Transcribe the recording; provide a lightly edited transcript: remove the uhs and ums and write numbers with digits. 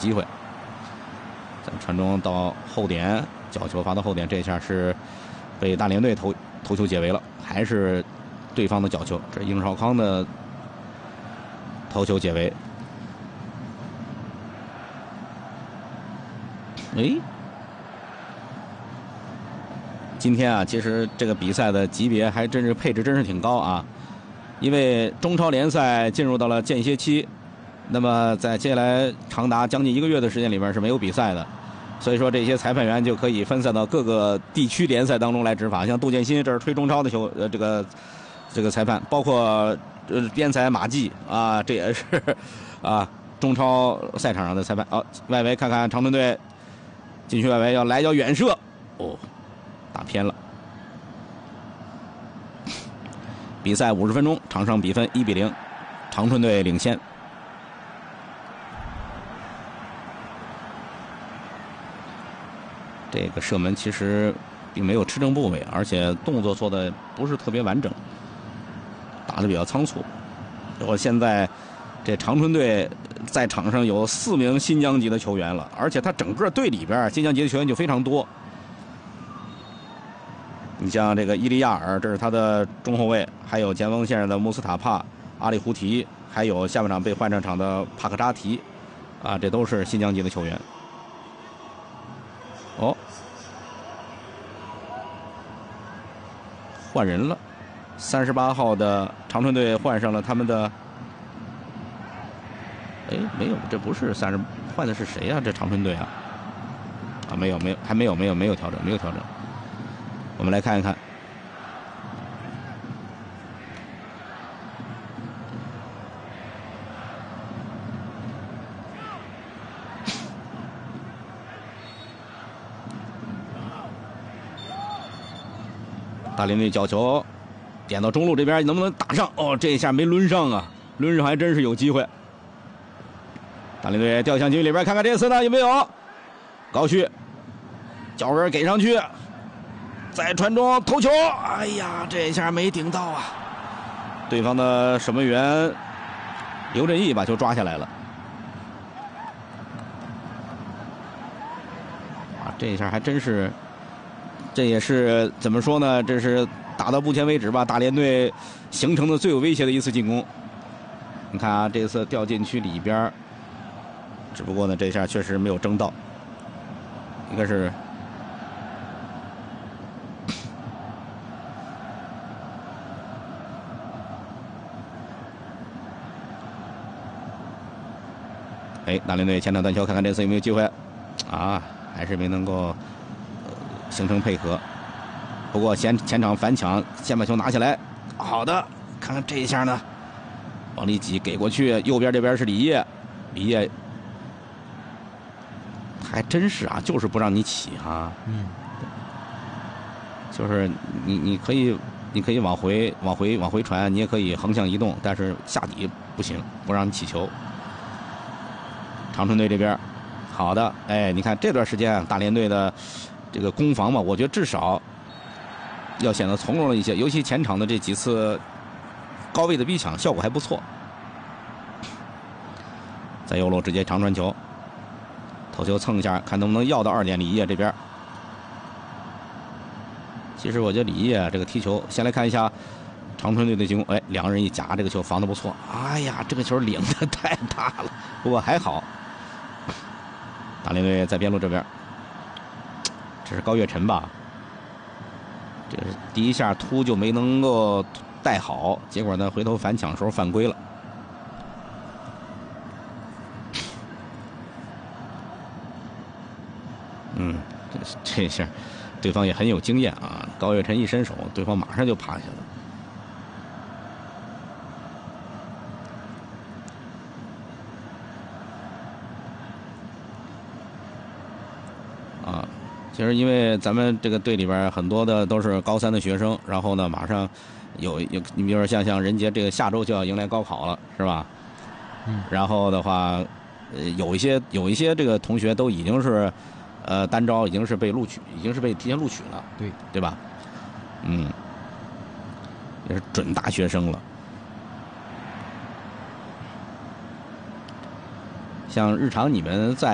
机会。再传中到后点，角球发到后点，这下是被大连队头球解围了，还是对方的角球。这是应少康的头球解围。今天啊，其实这个比赛的级别还真是配置真是挺高啊，因为中超联赛进入到了间歇期，那么在接下来长达将近1个月的时间里面是没有比赛的，所以说这些裁判员就可以分散到各个地区联赛当中来执法。像杜建新这是吹中超的这个裁判，包括边裁马季啊，这也是啊中超赛场上的裁判。外围看看长春队禁区外围要来脚远射，打偏了。比赛50分钟，场上比分1-0，长春队领先。这个射门其实并没有吃正部位，而且动作做的不是特别完整，打得比较仓促。我现在这长春队在场上有4名新疆籍的球员了，而且他整个队里边新疆籍的球员就非常多。你像这个伊利亚尔，这是他的中后卫，还有前锋线上的穆斯塔帕、阿里胡提，还有下半场被换上场的帕克扎提，这都是新疆籍的球员。换人了，38号的长春队换上了他们的，没有，这不是30，换的是谁呀？这长春队啊，没有，还没有调整，没有调整。我们来看一看，大连队角球点到中路这边，能不能打上？这一下没抡上啊，抡上还真是有机会。大连队掉向禁区里边，看看这次呢有没有高旭脚跟给上去。再传中头球，哎呀，这一下没顶到啊！对方的守门员刘振义把球抓下来了。这一下还真是，这也是怎么说呢？这是打到目前为止吧，大连队形成的最有威胁的一次进攻。你看啊，这次掉禁区里边，只不过呢，这下确实没有争到，应该是。大连队前场断球，看看这次有没有机会还是没能够形成配合。不过前场反抢，先把球拿起来，好的，看看这一下呢，往里挤给过去，右边这边是李烨，还真是啊，就是不让你起哈，就是你可以往回传，你也可以横向移动，但是下底不行，不让你起球。长春队这边，好的，你看这段时间大连队的这个攻防嘛，我觉得至少要显得从容了一些，尤其前场的这几次高位的逼抢效果还不错。在右路直接长传球，头球蹭一下，看能不能要到2点。李烨这边，其实我觉得李烨这个踢球，先来看一下长春队的进攻，2个人一夹，这个球防得不错。哎呀，这个球领的太大了，不过还好。大连队在边路这边，这是高跃晨吧？这是第一下突就没能够带好，结果呢回头反抢时候犯规了。这下对方也很有经验啊，高跃晨一伸手，对方马上就趴下了。其实因为咱们这个队里边很多的都是高3的学生，然后呢马上有你比如说像任杰，这个下周就要迎来高考了，是吧？然后的话，有一些这个同学都已经是单招，已经是被录取，已经是被提前录取了，对吧？也是准大学生了。像日常你们在